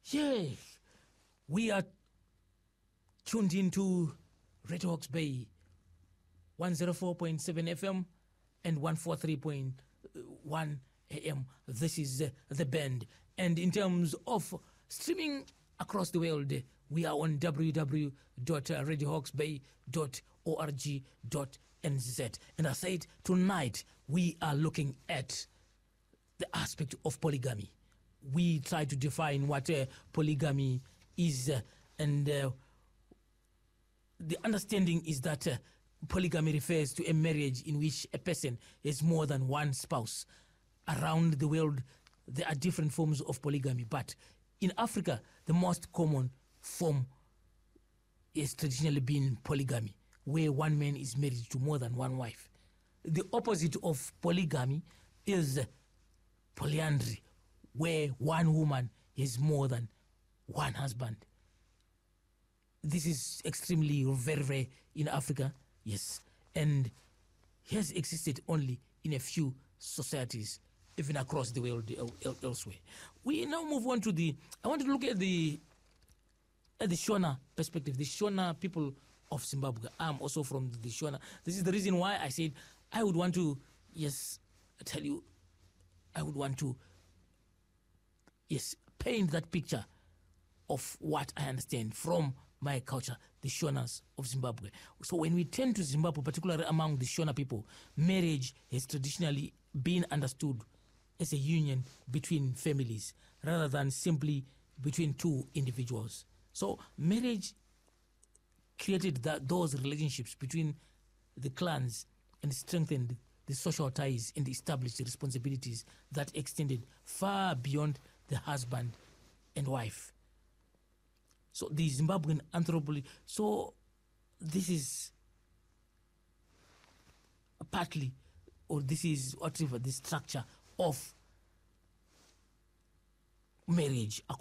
Yeah, we are tuned into Radio Hawks Bay 104.7 FM and 143.1 AM. This is The Bend. And in terms of streaming across the world, we are on www.radiohawksbay.org.nz. And I said tonight we are looking at the aspect of polygamy. We try to define what polygamy is, and the understanding is that polygamy refers to a marriage in which a person has more than one spouse. Around the world, there are different forms of polygamy, but in Africa, the most common form has traditionally been polygamy, where one man is married to more than one wife. The opposite of polygamy is polyandry, where one woman has more than one husband. This is extremely very rare in Africa, yes, and has existed only in a few societies, even across the world elsewhere. We now move on to I want to look at the Shona perspective, the Shona people of Zimbabwe. I'm also from the Shona. This is the reason why I said I would want to, paint that picture of what I understand from my culture, the Shonas of Zimbabwe. So when we turn to Zimbabwe, particularly among the Shona people, marriage has traditionally been understood as a union between families rather than simply between two individuals. So marriage created those relationships between the clans and strengthened the social ties and established the responsibilities that extended far beyond the husband and wife. So the Zimbabwean anthropology, so this is partly, or this is whatever the structure of marriage